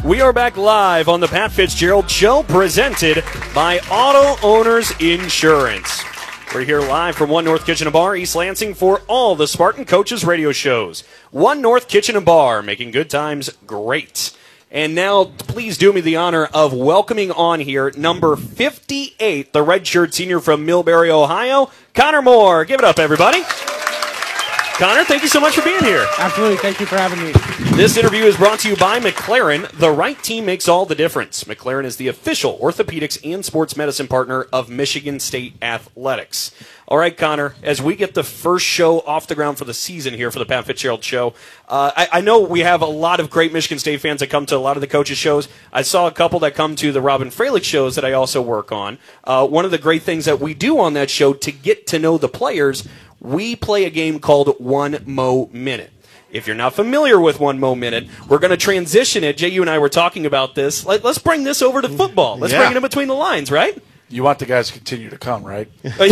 We are back live on the Pat Fitzgerald Show, presented by Auto Owners Insurance. We're here live from One North Kitchen and Bar, East Lansing, for all the Spartan Coaches radio shows. One North Kitchen and Bar, making good times great. And now, please do me the honor of welcoming on here number 58, the redshirt senior from Millbury, Ohio, Connor Moore. Give it up, everybody. Connor, thank you so much for being here. Absolutely. Thank you for having me. This interview is brought to you by McLaren. The right team makes all the difference. McLaren is the official orthopedics and sports medicine partner of Michigan State Athletics. All right, Connor, as we get the first show off the ground for the season here for the Pat Fitzgerald Show, I know we have a lot of great Michigan State fans that come to a lot of the coaches' shows. I saw a couple that come to the Robin Freilich shows that I also work on. One of the great things that we do on that show to get to know the players, we play a game called One Mo Minute. If you're not familiar with One Mo Minute, we're going to transition it. Jay, you and I were talking about this. Let's bring this over to football. Let's bring it in between the lines, right? You want the guys to continue to come, right? Okay.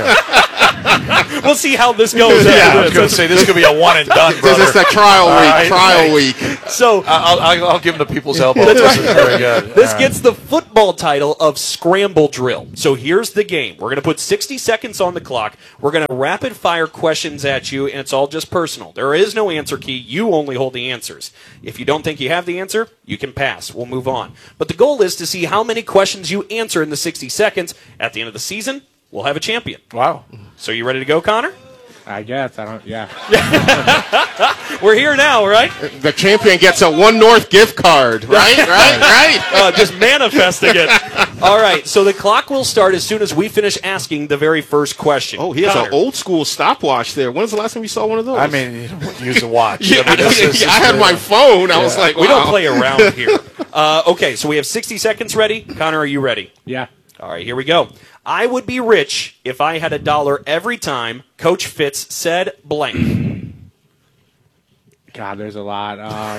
We'll see how this goes. I was going to say, this could be a one and done, brother. This is the trial week. So I'll give them the people's elbow. This is very good. This gets the football title of Scramble Drill. So here's the game. We're going to put 60 seconds on the clock. We're going to rapid fire questions at you, and it's all just personal. There is no answer key. You only hold the answers. If you don't think you have the answer, you can pass. We'll move on. But the goal is to see how many questions you answer in the 60 seconds. At the end of the season, we'll have a champion. Wow. So you ready to go, Connor? I guess. Yeah. We're here now, right? The champion gets a One North gift card, right? Right. Just manifesting it. All right, so the clock will start as soon as we finish asking the very first question. Oh, he has Connor. an old school stopwatch there. When's the last time you saw one of those? I mean, you don't use a watch. Yeah, I had my phone. I was like, wow. We don't play around here. Okay, so we have 60 seconds ready. Connor, are you ready? Yeah. All right, here we go. I would be rich if I had $1 every time Coach Fitz said blank. God, there's a lot.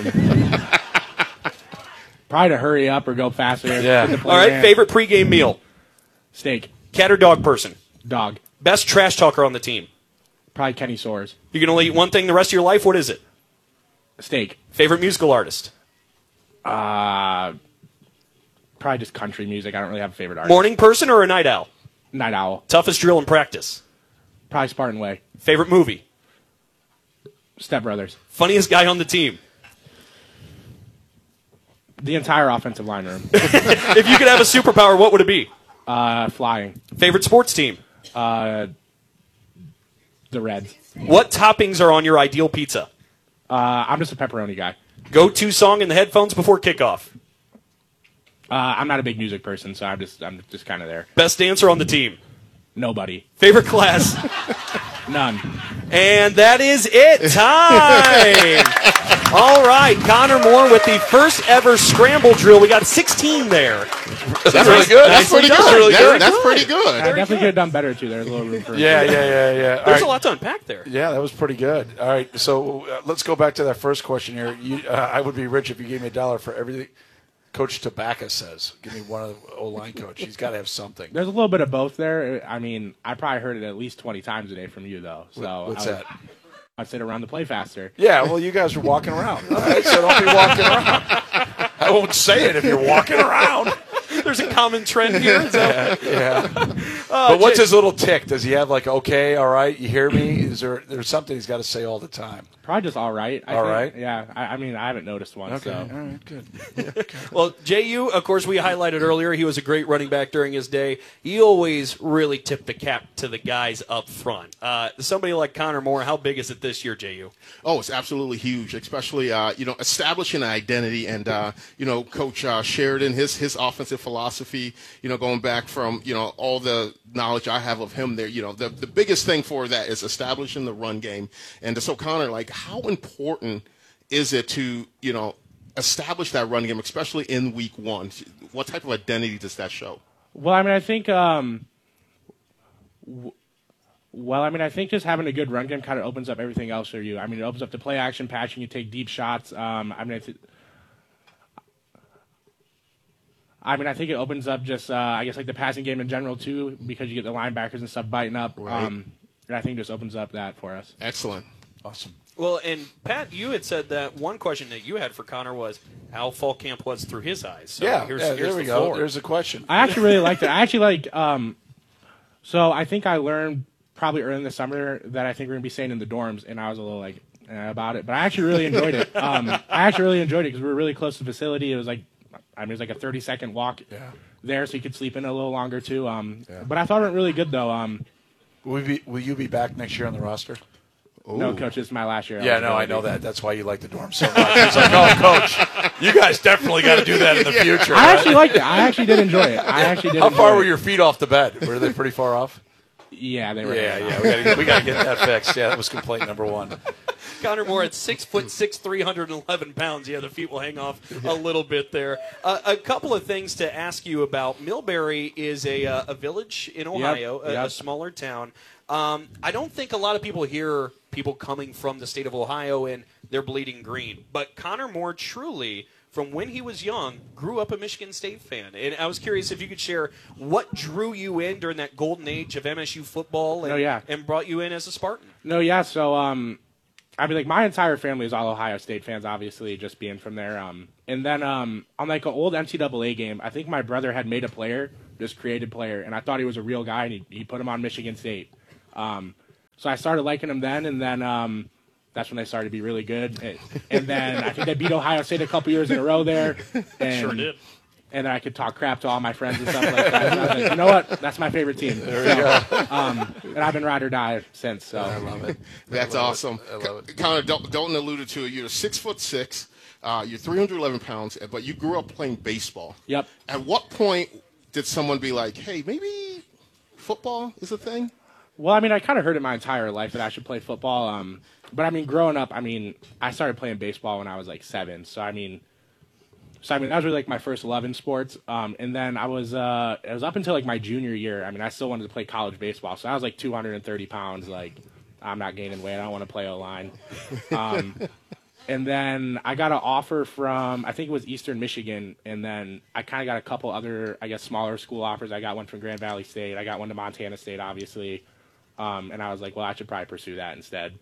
Probably to hurry up or go faster. Yeah. All right, favorite pregame meal? Steak. Cat or dog person? Dog. Best trash talker on the team? Probably Kenny Soares. You can only eat one thing the rest of your life. What is it? Steak. Favorite musical artist? Probably just country music. I don't really have a favorite artist. Morning person or a night owl? Night Owl. Toughest drill in practice? Probably Spartan Way. Favorite movie? Step Brothers. Funniest guy on the team? The entire offensive line room. If you could have a superpower, what would it be? Flying. Favorite sports team? The Reds. What toppings are on your ideal pizza? I'm just a pepperoni guy. Go-to song in the headphones before kickoff? I'm not a big music person, so I'm just kind of there. Best dancer on the team? Nobody. Favorite class? None. And that is it. Time. All right, Connor Moore with the first ever scramble drill. We got 16 there. That's really good. That's pretty good. That's really good. That's pretty good. I definitely could have done better, too. There's a little room for Yeah. All There's right. a lot to unpack there. Yeah, that was pretty good. All right, so let's go back to that first question here. I would be rich if you gave me $1 for everything Coach Tabaka says. Give me one of the O-line coach. He's got to have something. There's a little bit of both there. I mean, I probably heard it at least 20 times a day from you, though. So What's that? I'd say to run the play faster. Yeah, well, you guys are walking around. All right, so don't be walking around. I won't say it if you're walking around. There's a common trend here. Yeah. But what's his little tick? Does he have like, okay, all right, you hear me? Is there's something he's got to say all the time? Probably just all right. I All think. right? Yeah. I mean, I haven't noticed one. Okay, So. all right, good. Well, J.U., of course, we highlighted earlier, he was a great running back during his day. He always really tipped the cap to the guys up front. Somebody like Connor Moore, how big is it this year, J.U.? Oh, it's absolutely huge, especially, establishing an identity. And, Coach Sheridan, his offensive philosophy, going back from, all the knowledge I have of him there, the biggest thing for that is establishing the run game. And so, Connor, how important is it to, establish that run game, especially in week one? What type of identity does that show? Well, I mean, I think. I think just having a good run game kind of opens up everything else for you. I mean, it opens up the play action, patching. You take deep shots. I think it opens up just, the passing game in general too, because you get the linebackers and stuff biting up. Right. And I think it just opens up that for us. Excellent. Awesome. Well, and Pat, you had said that one question that you had for Connor was how fall camp was through his eyes. So here's there we the go. floor. There's a question. I actually really liked it. I actually so I think I learned probably early in the summer that I think we're going to be staying in the dorms, and I was a little like about it. But I actually really enjoyed it. I actually really enjoyed it because we were really close to the facility. It was like, it was like a 30-second walk there, so you could sleep in a little longer too. But I thought it went really good though. Will you be back next year on the roster? No, coach, this is my last year. Yeah, no, I know that. That's why you like the dorm so much. It's like, oh, coach, you guys definitely got to do that in the future. I actually liked it. I actually did enjoy it. How far were your feet off the bed? Were they pretty far off? Yeah, they were. Yeah. We got to get that fixed. Yeah, that was complaint number one. Connor Moore at 6'6", 311 pounds. Yeah, the feet will hang off a little bit there. A couple of things to ask you about. Millbury is a village in Ohio, a smaller town. I don't think a lot of people hear people coming from the state of Ohio and they're bleeding green. But Connor Moore truly, from when he was young, grew up a Michigan State fan. And I was curious if you could share what drew you in during that golden age of MSU football and brought you in as a Spartan. So my entire family is all Ohio State fans, obviously, just being from there. And then on like an old NCAA game, I think my brother had made a player, this created player, and I thought he was a real guy, and he put him on Michigan State. So I started liking them then, and then that's when they started to be really good. And then I think they beat Ohio State a couple years in a row there. And, sure did. And then I could talk crap to all my friends and stuff like that. And I was like, you know what? That's my favorite team. There we go. And I've been ride or die since. So I love it. That's awesome. I love it. Connor, Dalton alluded to it. You're 6'6", you're 311 pounds, but you grew up playing baseball. Yep. At what point did someone be like, hey, maybe football is a thing? Well, I kind of heard it my entire life that I should play football. But growing up, I started playing baseball when I was like 7. So that was really like my first love in sports. And then it was up until like my junior year. I still wanted to play college baseball. So I was like 230 pounds. Like, I'm not gaining weight. I don't want to play O-line. And then I got an offer from, I think it was Eastern Michigan. And then I kind of got a couple other, smaller school offers. I got one from Grand Valley State. I got one to Montana State, obviously. And I was like, well, I should probably pursue that instead.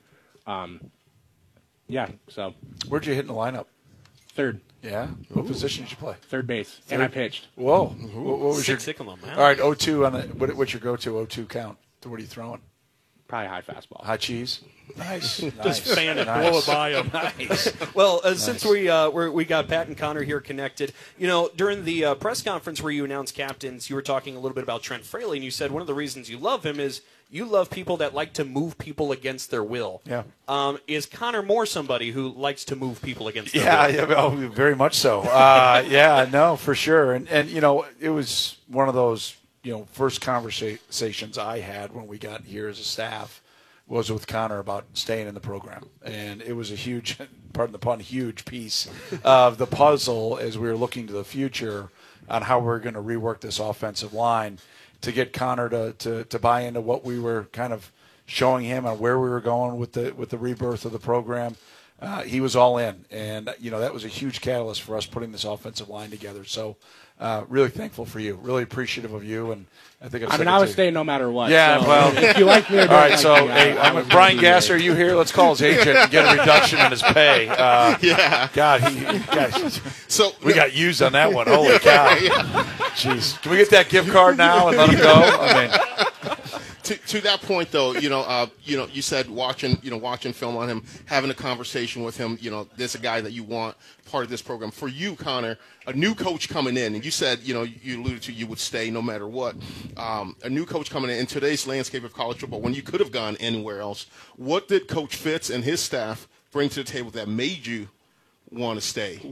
So. Where'd you hit in the lineup? Third. Yeah? What position did you play? Third base. And I pitched. Whoa. What was your... Sick-a-lum, man. All right, 0-2 on the... What's your go-to 0-2 count? What are you throwing? Probably high fastball. High cheese? Nice. Just fan it, blow it by him. Nice. Well, since we got Pat and Connor here connected, during the press conference where you announced captains, you were talking a little bit about Trent Fraley, and you said one of the reasons you love him is you love people that like to move people against their will. Yeah. Is Connor Moore somebody who likes to move people against their will? Yeah, very much so. No, for sure. And it was one of those, first conversations I had when we got here as a staff was with Connor about staying in the program. And it was a huge, pardon the pun, huge piece of the puzzle as we were looking to the future on how we're going to rework this offensive line to get Connor to buy into what we were kind of showing him on where we were going with the rebirth of the program. He was all in, and that was a huge catalyst for us putting this offensive line together. So really thankful for you, really appreciative of you, and I think I would stay no matter what. Yeah, so, well, if you like me or don't all right. like So me, I'm with Brian Gasser. Are you here? Let's call his agent and get a reduction in his pay. Yeah. God, So we got used on that one. Holy cow! Jeez, can we get that gift card now and let him go? To that point, though, you said watching film on him, having a conversation with him. There's a guy that you want part of this program. For you, Connor, a new coach coming in, and you said, you alluded to you would stay no matter what. A new coach coming in today's landscape of college football, when you could have gone anywhere else, what did Coach Fitz and his staff bring to the table that made you want to stay?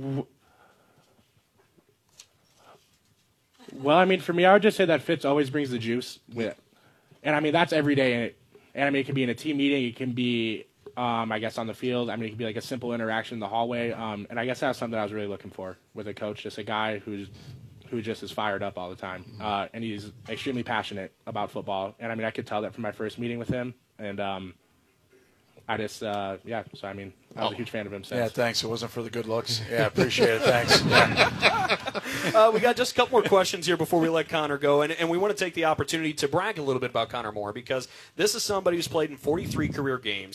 Well, for me, I would just say that Fitz always brings the juice. And, that's every day. And, it can be in a team meeting. It can be, on the field. It can be like a simple interaction in the hallway. And I guess that's something I was really looking for with a coach, just a guy who just is fired up all the time. And he's extremely passionate about football. And, I could tell that from my first meeting with him. And I just, so, I was a huge fan of him since. Yeah, thanks. It wasn't for the good looks. Yeah, appreciate it. Thanks. Yeah. We got just a couple more questions here before we let Connor go, and we want to take the opportunity to brag a little bit about Connor Moore because this is somebody who's played in 43 career games,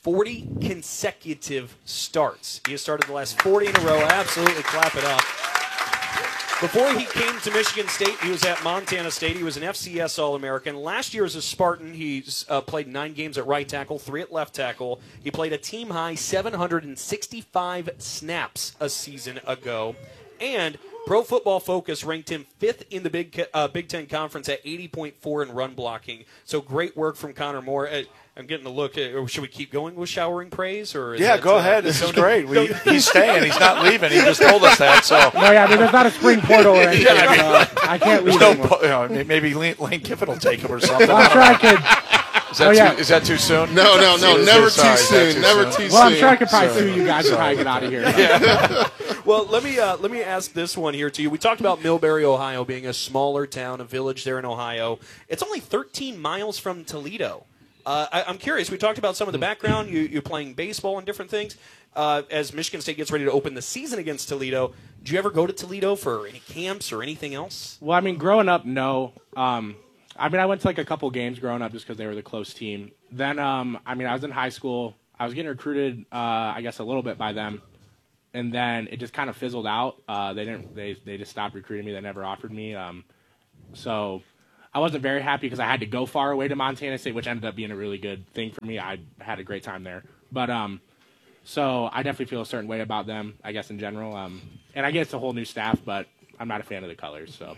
40 consecutive starts. He has started the last 40 in a row. Absolutely clap it up. Before he came to Michigan State, he was at Montana State. He was an FCS All-American. Last year as a Spartan, he's played 9 games at right tackle, 3 at left tackle. He played a team-high 765 snaps a season ago. And Pro Football Focus ranked him 5th in the Big Ten Conference at 80.4 in run blocking. So great work from Connor Moore. I'm getting a look. Should we keep going with showering praise? Or go ahead. This is great. He's staying. He's not leaving. He just told us that. So No, yeah, I mean, there's not a spring portal or anything. I can't leave anymore. Maybe Lane Kiffin will take him or something. Well, I'm sure I could. Is that too soon? No, never too soon. Never too soon. Well, I'm sure I could probably sue you guys and probably get out of here. Well, let me ask this one here to you. We talked about Millbury, Ohio, being a smaller town, a village there in Ohio. It's only 13 miles from Toledo. I'm curious. We talked about some of the background. You're playing baseball and different things. As Michigan State gets ready to open the season against Toledo, do you ever go to Toledo for any camps or anything else? Well, I mean, growing up, no. I went to like a couple games growing up just because they were the close team. Then, I was in high school. I was getting recruited, I guess, a little bit by them. And then it just kind of fizzled out. They just stopped recruiting me. They never offered me. So I wasn't very happy because I had to go far away to Montana State, which ended up being a really good thing for me. I had a great time there. But so I definitely feel a certain way about them, I guess, in general. And I guess it's a whole new staff, but I'm not a fan of the colors. So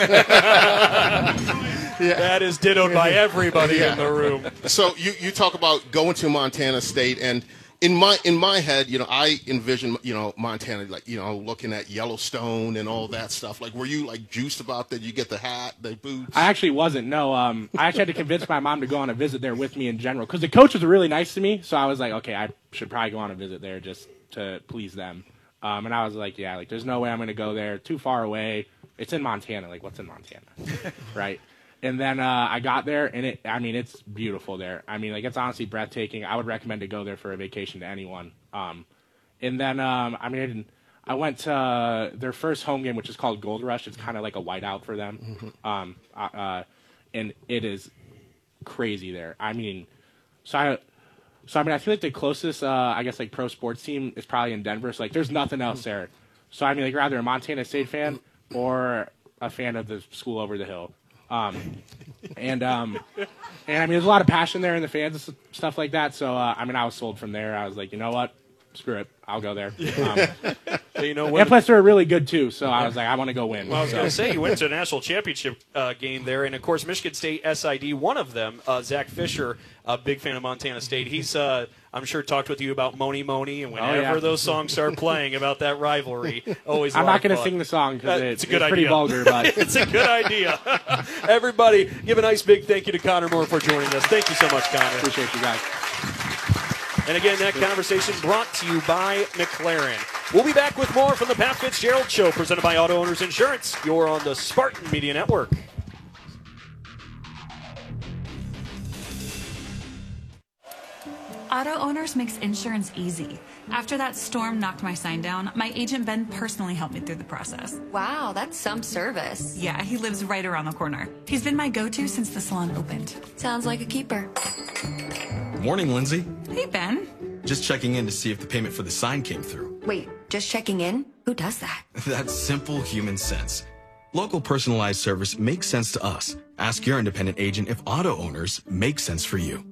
That is dittoed by everybody in the room. So you talk about going to Montana State, and in my head, I envision, Montana, like, looking at Yellowstone and all that stuff. Like, were you like juiced about that? You get the hat, the boots? I actually wasn't. No, I actually had to convince my mom to go on a visit there with me in general because the coaches were really nice to me. So I was like, okay, I should probably go on a visit there just to please them. And I was like, yeah, like there's no way I'm going to go there. Too far away. It's in Montana. Like, what's in Montana, right? And then I got there, and it's beautiful there. Like, it's honestly breathtaking. I would recommend to go there for a vacation to anyone. And then, I went to their first home game, which is called Gold Rush. It's kind of like a whiteout for them. Mm-hmm. And it is crazy there. I feel like the closest, like pro sports team is probably in Denver. So, like, there's nothing else there. So, you're either a Montana State fan or a fan of the school over the hill. There's a lot of passion there in the fans and stuff like that. So, I was sold from there. I was like, you know what? Screw it. I'll go there. And plus, they're really good, too. So I was like, I want to go win. Well, I was going to say, you went to a national championship game there. And, of course, Michigan State SID, one of them, Zach Fisher, a big fan of Montana State. He's, I'm sure, talked with you about Moni Moni. And whenever those songs start playing about that rivalry, always I'm not going to sing the song because it's pretty vulgar. But it's a good idea. Everybody, give a nice big thank you to Connor Moore for joining us. Thank you so much, Connor. Appreciate you guys. And again, that conversation brought to you by McLaren. We'll be back with more from the Pat Fitzgerald Show, presented by Auto Owners Insurance. You're on the Spartan Media Network. Auto Owners makes insurance easy. After that storm knocked my sign down, my agent Ben personally helped me through the process. Wow, that's some service. Yeah, he lives right around the corner. He's been my go-to since the salon opened. Sounds like a keeper. Morning, Lindsay. Hey, Ben. Just checking in to see if the payment for the sign came through. Wait, just checking in? Who does that? That's simple human sense. Local personalized service makes sense to us. Ask your independent agent if Auto Owners make sense for you.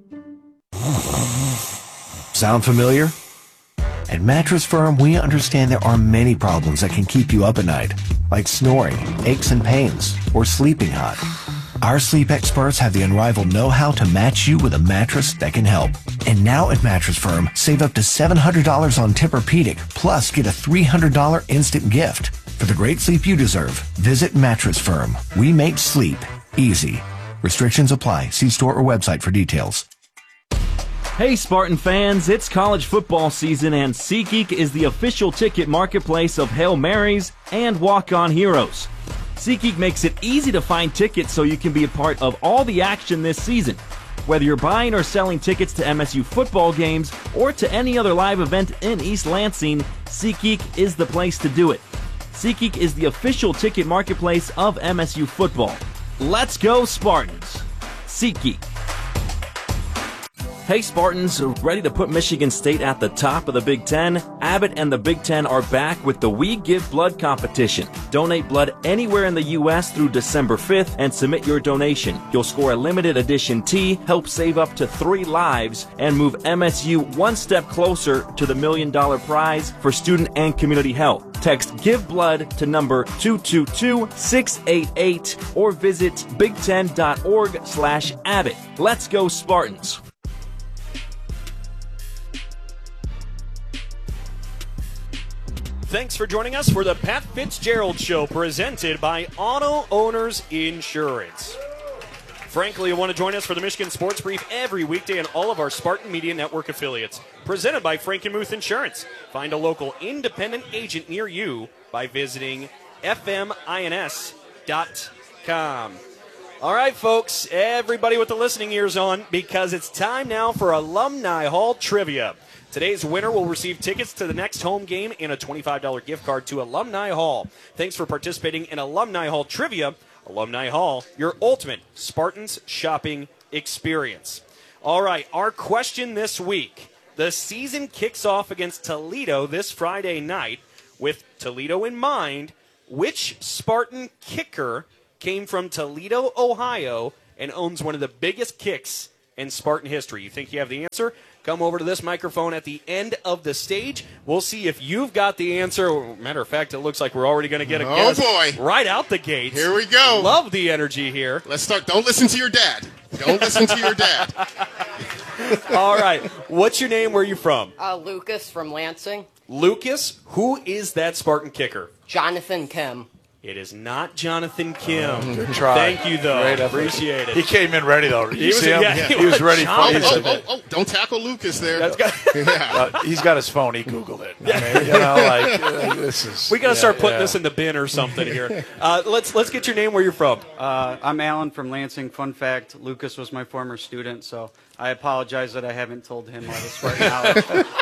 Sound familiar? At Mattress Firm, we understand there are many problems that can keep you up at night, like snoring, aches and pains, or sleeping hot. Our sleep experts have the unrivaled know-how to match you with a mattress that can help. And now at Mattress Firm, save up to $700 on Tempur-Pedic, plus get a $300 instant gift. For the great sleep you deserve, visit Mattress Firm. We make sleep easy. Restrictions apply. See store or website for details. Hey Spartan fans, it's college football season and SeatGeek is the official ticket marketplace of Hail Marys and Walk-On Heroes. SeatGeek makes it easy to find tickets so you can be a part of all the action this season. Whether you're buying or selling tickets to MSU football games or to any other live event in East Lansing, SeatGeek is the place to do it. SeatGeek is the official ticket marketplace of MSU football. Let's go Spartans! SeatGeek. Hey Spartans, ready to put Michigan State at the top of the Big Ten? Abbott and the Big Ten are back with the We Give Blood competition. Donate blood anywhere in the U.S. through December 5th and submit your donation. You'll score a limited edition tee, help save up to 3 lives, and move MSU one step closer to the $1 million prize for student and community health. Text Give Blood to number 222-688 or visit big10.org/Abbott. Let's go Spartans. Thanks for joining us for the Pat Fitzgerald Show, presented by Auto Owners Insurance. Frankly, you want to join us for the Michigan Sports Brief every weekday on all of our Spartan Media Network affiliates. Presented by Frankenmuth Insurance. Find a local independent agent near you by visiting fmins.com. All right, folks, everybody with the listening ears on, because it's time now for Alumni Hall Trivia. Today's winner will receive tickets to the next home game and a $25 gift card to Alumni Hall. Thanks for participating in Alumni Hall Trivia. Alumni Hall, your ultimate Spartans shopping experience. All right, our question this week. The season kicks off against Toledo this Friday night. With Toledo in mind, which Spartan kicker came from Toledo, Ohio, and owns one of the biggest kicks in Spartan history? You think you have the answer? Come over to this microphone at the end of the stage. We'll see if you've got the answer. Matter of fact, it looks like we're already going to get a guess right out the gates. Here we go. Love the energy here. Let's start. Don't listen to your dad. Don't listen to your dad. All right. What's your name? Where are you from? Lucas from Lansing. Lucas, who is that Spartan kicker? Jonathan Kim. It is not Jonathan Kim. Good try. Thank you, though. Great effort. Appreciate it. He came in ready, though. He was ready. Don't tackle Lucas there. He's got his phone. He Googled it. I mean, this is. We got to start putting this in the bin or something here. Let's get your name. Where you're from? I'm Alan from Lansing. Fun fact: Lucas was my former student, so I apologize that I haven't told him all this right now.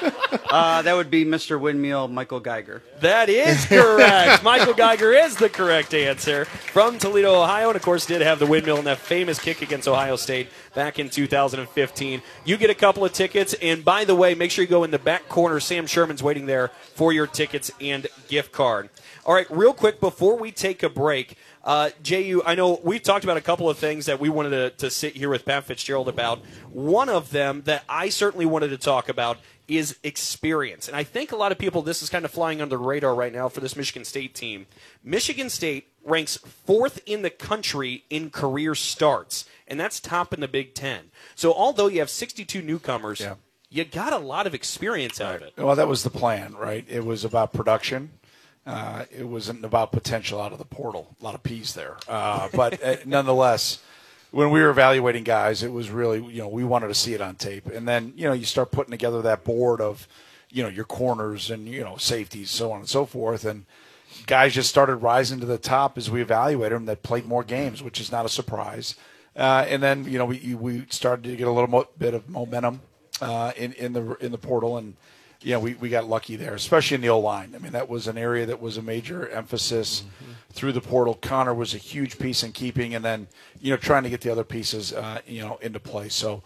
That would be Mr. Windmill, Michael Geiger. That is correct. Michael Geiger is the correct answer. From Toledo, Ohio, and of course did have the windmill in that famous kick against Ohio State back in 2015. You get a couple of tickets, and by the way, make sure you go in the back corner. Sam Sherman's waiting there for your tickets and gift card. All right, real quick before we take a break, JU, I know we've talked about a couple of things that we wanted to sit here with Pat Fitzgerald about. One of them that I certainly wanted to talk about is experience. And I think a lot of people, this is kind of flying under the radar right now for this Michigan State team. Michigan State ranks 4th in the country in career starts, and that's top in the Big Ten. So although you have 62 newcomers, you got a lot of experience out of it. Well, that was the plan, right? It was about production. It wasn't about potential out of the portal. A lot of P's there. But nonetheless, when we were evaluating guys, it was really, we wanted to see it on tape. And then, you start putting together that board of, your corners and, safeties, so on and so forth. And guys just started rising to the top as we evaluated them that played more games, which is not a surprise. And then, we started to get a little bit of momentum in the portal, and we got lucky there, especially in the O-line. I mean, that was an area that was a major emphasis through the portal. Connor was a huge piece in keeping, and then, trying to get the other pieces, into play. So,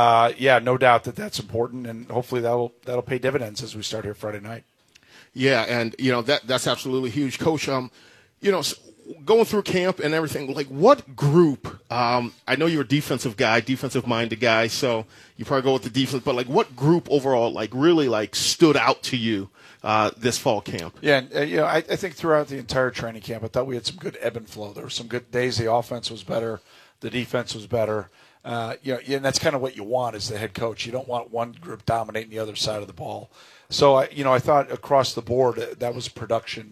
no doubt that's important, and hopefully that'll pay dividends as we start here Friday night. Yeah, and, that's absolutely huge. Coach, going through camp and everything, like what group, I know you're a defensive-minded guy, so you probably go with the defense, but like what group overall really stood out to you this fall camp? Yeah, and, I think throughout the entire training camp, I thought we had some good ebb and flow. There were some good days the offense was better, the defense was better. And that's kind of what you want as the head coach. You don't want one group dominating the other side of the ball. So, I thought across the board that was productive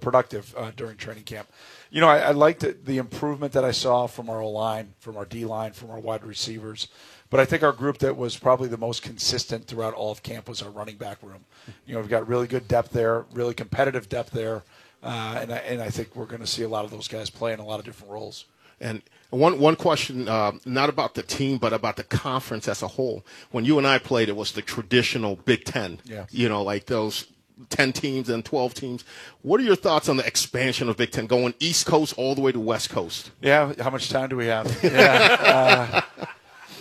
during training camp. I liked the improvement that I saw from our O-line, from our D-line, from our wide receivers. But I think our group that was probably the most consistent throughout all of camp was our running back room. We've got really good depth there, really competitive depth there. And I think we're going to see a lot of those guys play in a lot of different roles. And one question, not about the team, but about the conference as a whole. When you and I played, it was the traditional Big Ten. Yeah. Like those 10 teams and 12 teams. What are your thoughts on the expansion of Big Ten, going East Coast all the way to West Coast? Yeah, how much time do we have? Yeah.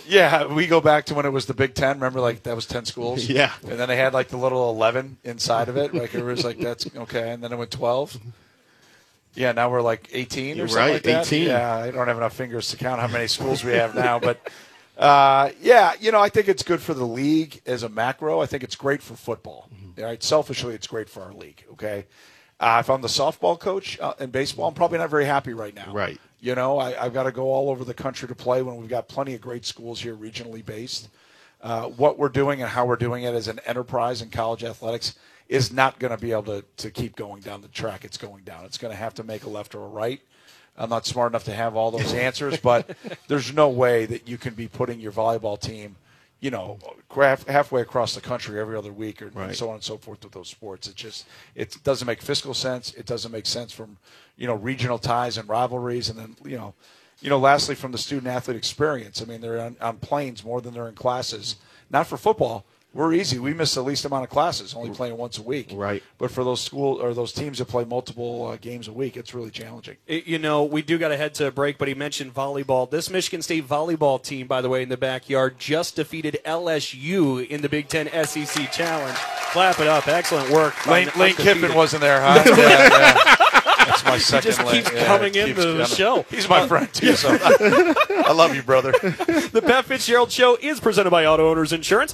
Yeah, we go back to when it was the Big Ten. Remember, like, that was 10 schools? Yeah. And then they had, like, the little 11 inside of it. Like, it was like, that's okay. And then it went 12. Yeah, now we're like 18 or You're something right, like that. 18. Yeah, I don't have enough fingers to count how many schools we have now. But, yeah, I think it's good for the league as a macro. I think it's great for football. All right, selfishly, it's great for our league, okay? If I'm the softball coach in baseball, I'm probably not very happy right now. Right. I've got to go all over the country to play when we've got plenty of great schools here regionally based. What we're doing and how we're doing it as an enterprise in college athletics is not going to be able to keep going down the track it's going down. It's going to have to make a left or a right. I'm not smart enough to have all those answers, but there's no way that you can be putting your volleyball team, halfway across the country every other week or so on and so forth with those sports. It doesn't make fiscal sense. It doesn't make sense from, regional ties and rivalries. And then, lastly, from the student athlete experience. I mean, they're on planes more than they're in classes. Not for football. We're easy. We miss the least amount of classes, only playing once a week. Right. But for those those teams that play multiple games a week, it's really challenging. We do got to head to a break, but he mentioned volleyball. This Michigan State volleyball team, by the way, in the backyard, just defeated LSU in the Big Ten SEC Challenge. Clap it up. Excellent work. Lane Kiffin wasn't there, huh? Yeah. That's my second He just lane. keeps coming into the show. He's my friend, too, so I love you, brother. The Pat Fitzgerald Show is presented by Auto Owners Insurance.